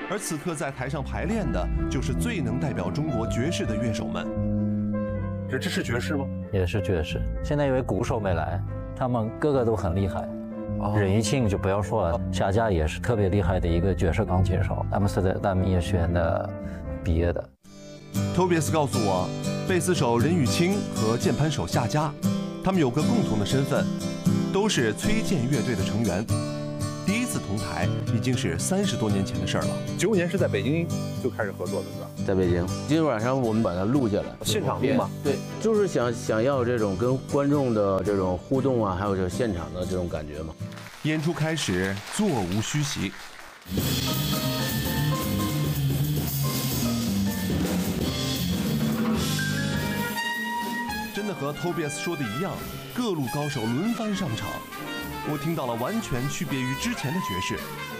而此刻在台上排练的就是最能代表中国爵士的乐手们。 这是爵士吗？ 也是爵士。现在因为鼓手没来，他们个个都很厉害。任玉庆就不要说了，夏家也是特别厉害的一个爵士钢琴手，他们是在大明音乐学院的毕业的。 Tobias 告诉我，贝斯手任玉清和键盘手夏家，他们有个共同的身份，都是崔健乐队的成员。第一次同台已经是30多年前的事儿了。 95年是在北京就开始合作的，是吧？ 在北京，今天晚上我们把它录下来， 现场录吗？ 对，就是想要这种跟观众的这种互动啊，还有这现场的这种感觉嘛。 演出开始，座无虚席。真的和 Tobias 说的一样，各路高手轮番上场，我听到了完全区别于之前的爵士。